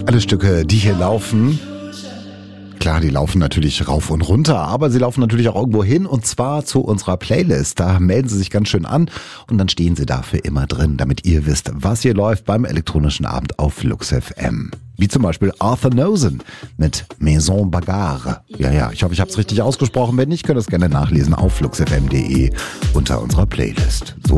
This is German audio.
Alle Stücke, die hier laufen, klar, die laufen natürlich rauf und runter, aber sie laufen natürlich auch irgendwo hin und zwar zu unserer Playlist. Da melden Sie sich ganz schön an und dann stehen Sie dafür immer drin, damit ihr wisst, was hier läuft beim elektronischen Abend auf Flux FM. Wie zum Beispiel Arthur Nosen mit Maison Bagarre. Ja, ich hoffe, ich habe es richtig ausgesprochen. Wenn nicht, könnt ihr es gerne nachlesen auf fluxfm.de unter unserer Playlist. So